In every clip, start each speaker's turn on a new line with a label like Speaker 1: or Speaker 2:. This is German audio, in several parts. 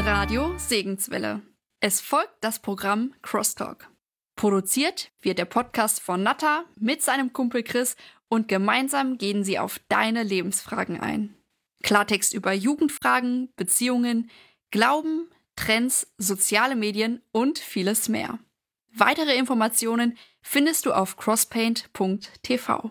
Speaker 1: Radio Segenswelle. Es folgt das Programm Crosstalk. Produziert wird der Podcast von Natta mit seinem Kumpel Chris und gemeinsam gehen sie auf deine Lebensfragen ein. Klartext über Jugendfragen, Beziehungen, Glauben, Trends, soziale Medien und vieles mehr. Weitere Informationen findest du auf crosspaint.tv.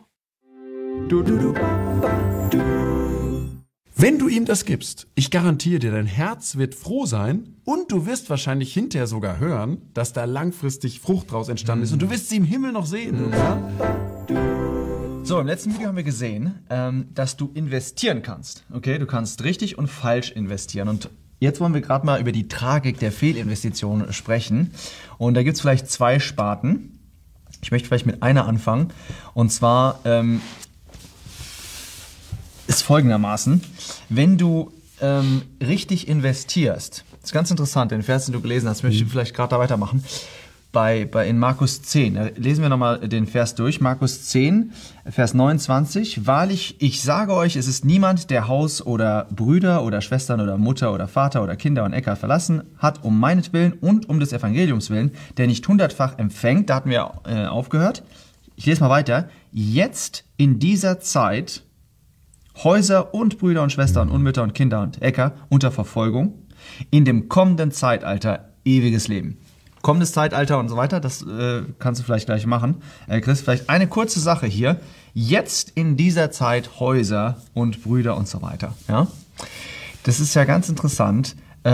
Speaker 2: Wenn du ihm das gibst, ich garantiere dir, dein Herz wird froh sein und du wirst wahrscheinlich hinterher sogar hören, dass da langfristig Frucht draus entstanden ist und du wirst sie im Himmel noch sehen. Ja?
Speaker 3: So, im letzten Video haben wir gesehen, dass du investieren kannst. Okay, du kannst richtig und falsch investieren. Und jetzt wollen wir gerade mal über die Tragik der Fehlinvestitionen sprechen. Und da gibt es vielleicht zwei Sparten. Ich möchte vielleicht mit einer anfangen. Und zwar ist folgendermaßen, wenn du richtig investierst, das ist ganz interessant, den Vers, den du gelesen hast, möchte ich vielleicht gerade da weitermachen, in Markus 10, da lesen wir nochmal den Vers durch, Markus 10, Vers 29, wahrlich, ich sage euch, es ist niemand, der Haus oder Brüder oder Schwestern oder Mutter oder Vater oder Kinder und Äcker verlassen hat, um meinetwillen und um des Evangeliums willen, der nicht 100-fach empfängt, da hatten wir aufgehört, ich lese mal weiter, jetzt in dieser Zeit Häuser und Brüder und Schwestern und Mütter und Kinder und Äcker unter Verfolgung, in dem kommenden Zeitalter ewiges Leben. Kommendes Zeitalter und so weiter, das kannst du vielleicht gleich machen. Chris, vielleicht eine kurze Sache hier. Jetzt in dieser Zeit Häuser und Brüder und so weiter. Ja? Das ist ja ganz interessant,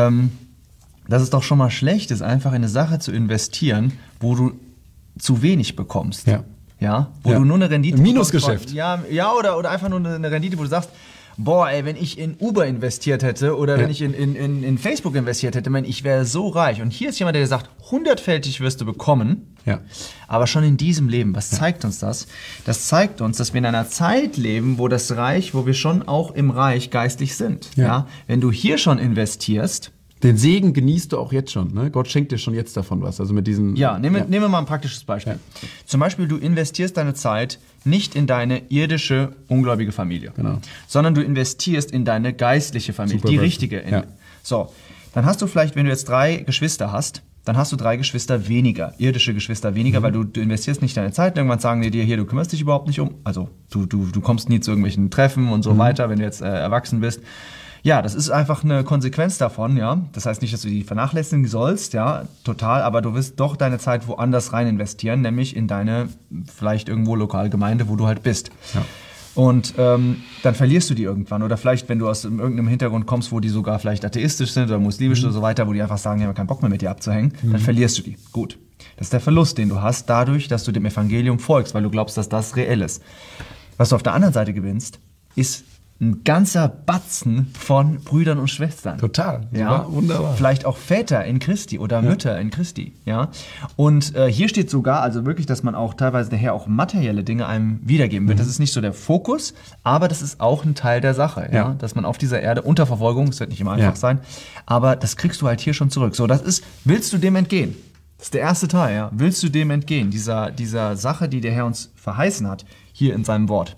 Speaker 3: dass es doch schon mal schlecht ist, einfach in eine Sache zu investieren, wo du zu wenig bekommst. Ja. Ja, wo du nur eine Rendite
Speaker 2: Minusgeschäft.
Speaker 3: Oder einfach nur eine Rendite, wo du sagst, boah, ey, wenn ich in Uber investiert hätte oder wenn ich in Facebook investiert hätte, ich wäre so reich. Und hier ist jemand, der sagt, 100-fältig wirst du bekommen, aber schon in diesem Leben. Was zeigt uns das? Das zeigt uns, dass wir in einer Zeit leben, wo wir schon auch im Reich geistlich sind. Ja. Wenn du hier schon investierst,
Speaker 2: den Segen genießt du auch jetzt schon, ne? Gott schenkt dir schon jetzt davon was. Also mit diesen.
Speaker 3: Nehmen wir mal ein praktisches Beispiel. Ja. Zum Beispiel, du investierst deine Zeit nicht in deine irdische, ungläubige Familie, sondern du investierst in deine geistliche Familie, die richtige. So, dann hast du vielleicht, wenn du jetzt 3 Geschwister hast, dann hast du 3 Geschwister weniger, irdische Geschwister weniger, weil du investierst nicht deine Zeit. Irgendwann sagen die dir hier, du kümmerst dich überhaupt nicht um. Also du kommst nie zu irgendwelchen Treffen und so weiter, wenn du jetzt erwachsen bist. Ja, das ist einfach eine Konsequenz davon, ja. Das heißt nicht, dass du die vernachlässigen sollst, ja, total, aber du wirst doch deine Zeit woanders rein investieren, nämlich in deine vielleicht irgendwo Lokalgemeinde, wo du halt bist. Ja. Und dann verlierst du die irgendwann. Oder vielleicht, wenn du aus irgendeinem Hintergrund kommst, wo die sogar vielleicht atheistisch sind oder muslimisch oder so weiter, wo die einfach sagen, die haben keinen Bock mehr mit dir abzuhängen, dann verlierst du die. Gut. Das ist der Verlust, den du hast, dadurch, dass du dem Evangelium folgst, weil du glaubst, dass das reell ist. Was du auf der anderen Seite gewinnst, ist ein ganzer Batzen von Brüdern und Schwestern.
Speaker 2: Total, ja, wunderbar.
Speaker 3: Vielleicht auch Väter in Christi oder Mütter in Christi. Ja? Und hier steht sogar, also wirklich, dass man auch teilweise nachher auch materielle Dinge einem wiedergeben wird. Das ist nicht so der Fokus, aber das ist auch ein Teil der Sache. Ja? Dass man auf dieser Erde unter Verfolgung, das wird nicht immer einfach sein, aber das kriegst du halt hier schon zurück. So, willst du dem entgehen? Das ist der erste Teil, ja. Willst du dem entgehen? Dieser Sache, die der Herr uns verheißen hat, hier in seinem Wort.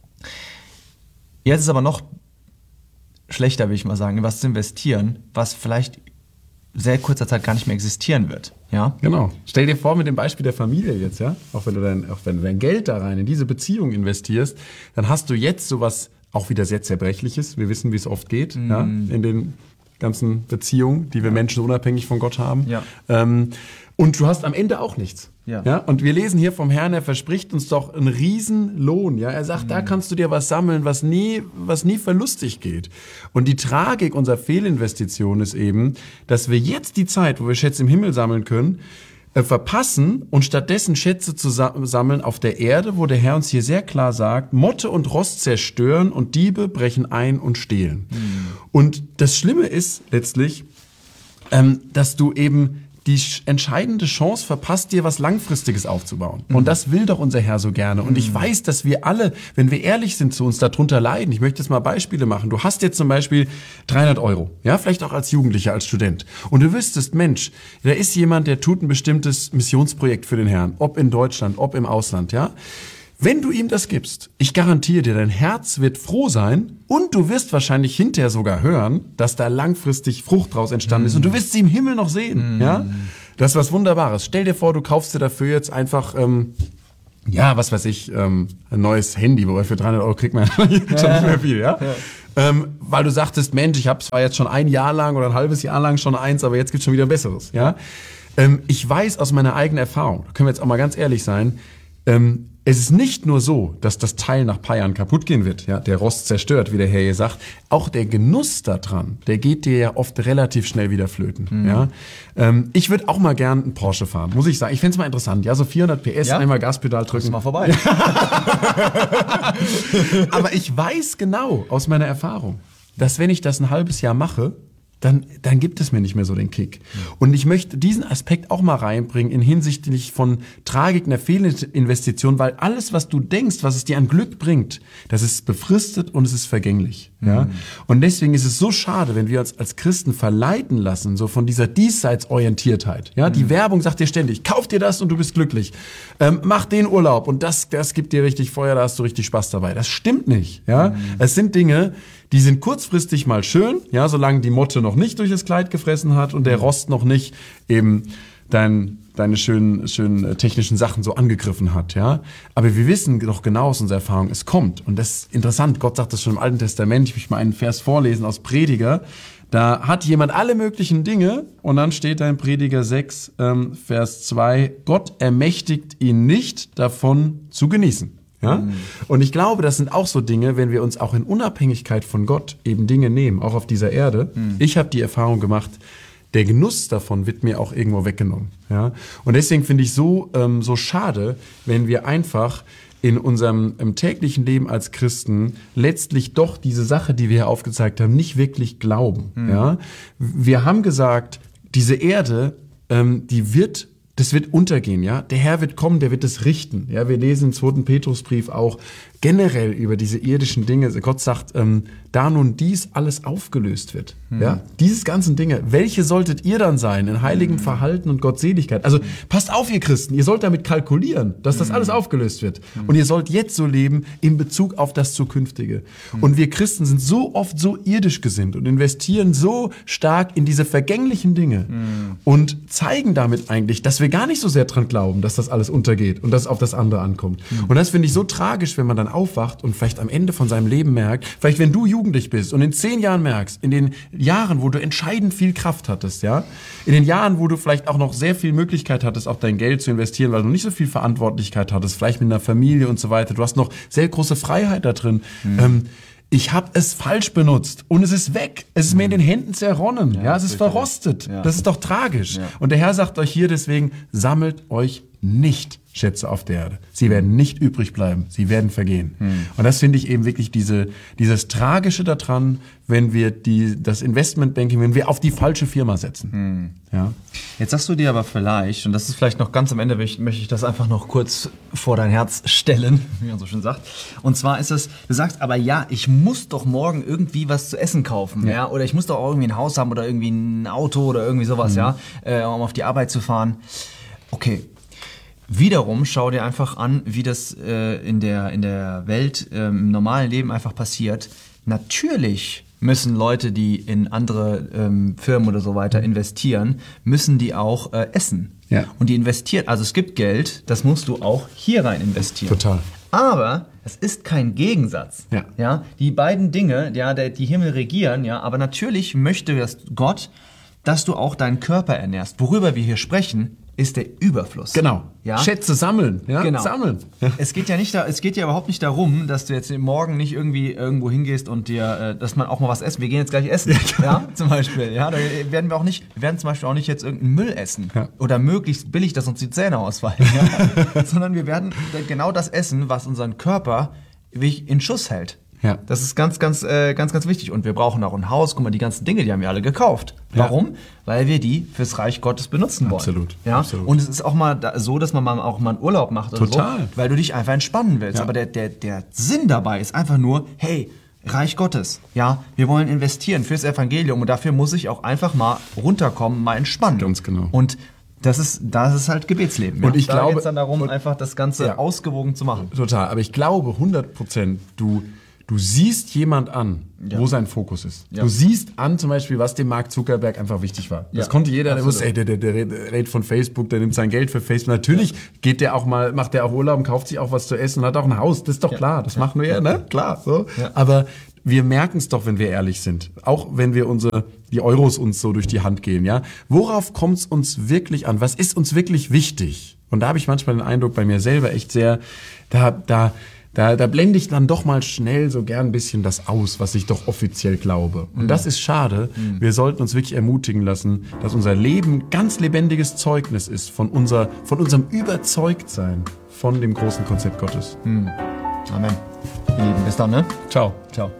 Speaker 3: Jetzt ist aber noch schlechter, will ich mal sagen, in was zu investieren, was vielleicht sehr kurzer Zeit gar nicht mehr existieren wird. Ja?
Speaker 2: Genau. Stell dir vor, mit dem Beispiel der Familie jetzt, ja, auch wenn du dein Geld da rein in diese Beziehung investierst, dann hast du jetzt sowas auch wieder sehr Zerbrechliches. Wir wissen, wie es oft geht, ja, in den ganzen Beziehungen, die wir Menschen unabhängig von Gott haben. Ja. Und du hast am Ende auch nichts. Ja. Und wir lesen hier vom Herrn, er verspricht uns doch einen Riesenlohn. Ja? Er sagt, da kannst du dir was sammeln, was nie verlustig geht. Und die Tragik unserer Fehlinvestition ist eben, dass wir jetzt die Zeit, wo wir Schätze im Himmel sammeln können, verpassen und stattdessen Schätze zu sammeln auf der Erde, wo der Herr uns hier sehr klar sagt, Motte und Rost zerstören und Diebe brechen ein und stehlen. Und das Schlimme ist letztlich, dass du eben die entscheidende Chance verpasst, dir was Langfristiges aufzubauen. Und das will doch unser Herr so gerne. Und ich weiß, dass wir alle, wenn wir ehrlich sind zu uns, darunter leiden. Ich möchte jetzt mal Beispiele machen. Du hast jetzt zum Beispiel 300 €, ja, vielleicht auch als Jugendlicher, als Student. Und du wüsstest, Mensch, da ist jemand, der tut ein bestimmtes Missionsprojekt für den Herrn. Ob in Deutschland, ob im Ausland, ja. Wenn du ihm das gibst, ich garantiere dir, dein Herz wird froh sein und du wirst wahrscheinlich hinterher sogar hören, dass da langfristig Frucht draus entstanden ist und du wirst sie im Himmel noch sehen. Ja? Das ist was Wunderbares. Stell dir vor, du kaufst dir dafür jetzt einfach, was weiß ich, ein neues Handy, wobei für 300 € kriegt man schon nicht mehr viel, ja? Weil du sagtest, Mensch, ich habe zwar jetzt schon ein Jahr lang oder ein halbes Jahr lang schon eins, aber jetzt gibt's schon wieder ein besseres, ja? Ich weiß aus meiner eigenen Erfahrung, da können wir jetzt auch mal ganz ehrlich sein, es ist nicht nur so, dass das Teil nach ein paar Jahren kaputt gehen wird, ja, der Rost zerstört, wie der Herr hier sagt. Auch der Genuss daran, der geht dir ja oft relativ schnell wieder flöten. Ja. Ich würde auch mal gern einen Porsche fahren, muss ich sagen. Ich find's mal interessant. Ja, so 400 PS, einmal Gaspedal drücken.
Speaker 3: Mal vorbei.
Speaker 2: Aber ich weiß genau aus meiner Erfahrung, dass wenn ich das ein halbes Jahr mache, dann gibt es mir nicht mehr so den Kick. Und ich möchte diesen Aspekt auch mal reinbringen in hinsichtlich von Tragik einer Fehlinvestition, weil alles, was du denkst, was es dir an Glück bringt, das ist befristet und es ist vergänglich. Ja? Und deswegen ist es so schade, wenn wir uns als Christen verleiten lassen, so von dieser Diesseitsorientiertheit. Ja? Die Werbung sagt dir ständig, kauf dir das und du bist glücklich. Mach den Urlaub und das gibt dir richtig Feuer, da hast du richtig Spaß dabei. Das stimmt nicht. Ja? Es sind Dinge, die sind kurzfristig mal schön, ja, solange die Motte noch nicht durch das Kleid gefressen hat und der Rost noch nicht eben deine schönen technischen Sachen so angegriffen hat, ja. Aber wir wissen doch genau aus unserer Erfahrung, es kommt. Und das ist interessant, Gott sagt das schon im Alten Testament, ich möchte mal einen Vers vorlesen aus Prediger. Da hat jemand alle möglichen Dinge und dann steht da in Prediger 6, Vers 2, Gott ermächtigt ihn nicht, davon zu genießen. Ja? Und ich glaube, das sind auch so Dinge, wenn wir uns auch in Unabhängigkeit von Gott eben Dinge nehmen, auch auf dieser Erde. Ich habe die Erfahrung gemacht, der Genuss davon wird mir auch irgendwo weggenommen. Ja? Und deswegen finde ich so schade, wenn wir einfach in unserem täglichen Leben als Christen letztlich doch diese Sache, die wir hier aufgezeigt haben, nicht wirklich glauben. Ja? Wir haben gesagt, diese Erde, das wird untergehen, ja. Der Herr wird kommen, der wird es richten. Ja, wir lesen im 2. Petrusbrief auch generell über diese irdischen Dinge. Gott sagt, da nun dies alles aufgelöst wird, ja, dieses ganzen Dinge, welche solltet ihr dann sein in heiligem Verhalten und Gottseligkeit? Also passt auf, ihr Christen, ihr sollt damit kalkulieren, dass das alles aufgelöst wird. Und ihr sollt jetzt so leben in Bezug auf das Zukünftige. Und wir Christen sind so oft so irdisch gesinnt und investieren so stark in diese vergänglichen Dinge und zeigen damit eigentlich, dass wir gar nicht so sehr dran glauben, dass das alles untergeht und dass es auf das andere ankommt. Und das finde ich so tragisch, wenn man dann aufwacht und vielleicht am Ende von seinem Leben merkt, vielleicht wenn du jugendlich bist und in 10 Jahren merkst, in den Jahren, wo du entscheidend viel Kraft hattest, ja, in den Jahren, wo du vielleicht auch noch sehr viel Möglichkeit hattest, auch dein Geld zu investieren, weil du nicht so viel Verantwortlichkeit hattest, vielleicht mit einer Familie und so weiter, du hast noch sehr große Freiheit da drin. Ich habe es falsch benutzt und es ist weg. Es ist mir in den Händen zerronnen. Ja, es ist verrostet. Ja. Das ist doch tragisch. Ja. Und der Herr sagt euch hier deswegen, sammelt euch nicht Schätze auf der Erde. Sie werden nicht übrig bleiben. Sie werden vergehen. Und das finde ich eben wirklich dieses Tragische daran, wenn wir das Investmentbanking, wenn wir auf die falsche Firma setzen. Ja.
Speaker 3: Jetzt sagst du dir aber vielleicht, und das ist vielleicht noch ganz am Ende, möchte ich das einfach noch kurz vor dein Herz stellen, wie man so schön sagt. Und zwar ist es, du sagst, aber ja, ich muss doch morgen irgendwie was zu essen kaufen, ja, oder ich muss doch auch irgendwie ein Haus haben oder irgendwie ein Auto oder irgendwie sowas, ja, um auf die Arbeit zu fahren. Okay. Wiederum schau dir einfach an, wie das in der Welt im normalen Leben einfach passiert. Natürlich müssen Leute, die in andere Firmen oder so weiter investieren, müssen die auch essen. Ja. Und die investieren, also es gibt Geld, das musst du auch hier rein investieren.
Speaker 2: Total.
Speaker 3: Aber es ist kein Gegensatz. Ja. Ja, die beiden Dinge, ja, die Himmel regieren, ja, aber natürlich möchte das Gott, dass du auch deinen Körper ernährst. Worüber wir hier sprechen, ist der Überfluss.
Speaker 2: Genau.
Speaker 3: Ja?
Speaker 2: Schätze sammeln. Ja?
Speaker 3: Genau.
Speaker 2: Sammeln. Ja.
Speaker 3: Es geht ja überhaupt nicht darum, dass du jetzt morgen nicht irgendwie irgendwo hingehst und dir, dass man auch mal was essen. Wir gehen jetzt gleich essen. Ja, zum Beispiel. Ja, da werden wir zum Beispiel auch nicht jetzt irgendeinen Müll essen. Ja. Oder möglichst billig, dass uns die Zähne ausfallen. Ja? Sondern wir werden genau das essen, was unseren Körper in Schuss hält. Ja. Das ist ganz wichtig. Und wir brauchen auch ein Haus. Guck mal, die ganzen Dinge, die haben wir alle gekauft. Warum? Ja. Weil wir die fürs Reich Gottes benutzen wollen.
Speaker 2: Absolut.
Speaker 3: Ja?
Speaker 2: Absolut.
Speaker 3: Und es ist auch mal so, dass man auch mal einen Urlaub macht oder
Speaker 2: Total.
Speaker 3: So, weil du dich einfach entspannen willst. Ja. Aber der Sinn dabei ist einfach nur, hey, Reich Gottes. Ja, wir wollen investieren fürs Evangelium und dafür muss ich auch einfach mal runterkommen, mal entspannen.
Speaker 2: Ganz genau.
Speaker 3: Und Das ist halt Gebetsleben.
Speaker 2: Und ich
Speaker 3: da
Speaker 2: glaube,
Speaker 3: geht's dann darum, einfach das Ganze ausgewogen zu machen.
Speaker 2: Total. Aber ich glaube 100%, du siehst jemand an, wo sein Fokus ist. Ja. Du siehst an zum Beispiel, was dem Mark Zuckerberg einfach wichtig war. Das konnte jeder, der wusste, der redet von Facebook, der nimmt sein Geld für Facebook. Natürlich geht der auch mal, macht der auch Urlaub und kauft sich auch was zu essen und hat auch ein Haus. Das ist doch klar. Das machen wir ne? Klar. So. Ja. Aber wir merken es doch, wenn wir ehrlich sind. Auch wenn wir die Euros uns so durch die Hand gehen, ja. Worauf kommt es uns wirklich an? Was ist uns wirklich wichtig? Und da habe ich manchmal den Eindruck bei mir selber echt sehr, da blende ich dann doch mal schnell so gern ein bisschen das aus, was ich doch offiziell glaube. Und das ist schade. Wir sollten uns wirklich ermutigen lassen, dass unser Leben ganz lebendiges Zeugnis ist von unserem Überzeugtsein von dem großen Konzept Gottes.
Speaker 3: Amen. Ihr Lieben, bis dann, ne?
Speaker 2: Ciao.
Speaker 3: Ciao.